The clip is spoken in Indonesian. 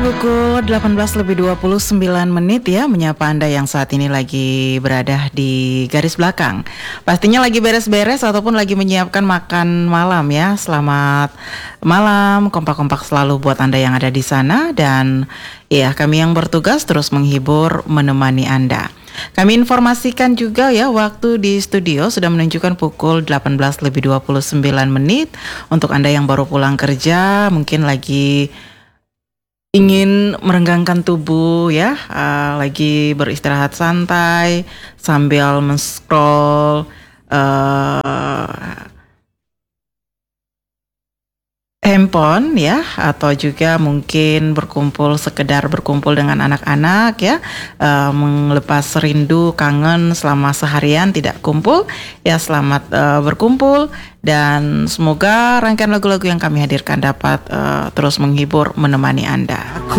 Pukul 18:29 ya, menyapa Anda yang saat ini lagi berada di garis belakang. Pastinya lagi beres-beres ataupun lagi menyiapkan makan malam ya. Selamat malam, kompak-kompak selalu buat Anda yang ada di sana. Dan ya, kami yang bertugas terus menghibur, menemani Anda. Kami informasikan juga ya, waktu di studio sudah menunjukkan pukul 18:29. Untuk Anda yang baru pulang kerja, mungkin lagi ingin merenggangkan tubuh ya, lagi beristirahat santai sambil men-scroll handphone ya, atau juga mungkin sekedar berkumpul dengan anak-anak ya, melepas rindu kangen selama seharian tidak kumpul ya. Selamat berkumpul, dan semoga rangkaian lagu-lagu yang kami hadirkan dapat terus menghibur, menemani Anda.